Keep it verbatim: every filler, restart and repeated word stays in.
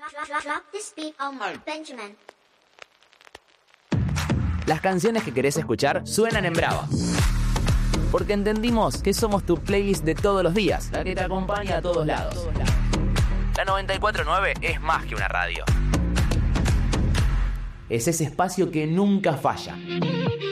Drop this beat, Omar Benjamin. Las canciones que querés escuchar suenan en Brava. Porque entendimos que somos tu playlist de todos los días, la que te acompaña a todos lados. La noventa y cuatro punto nueve es más que una radio. Es ese espacio que nunca falla.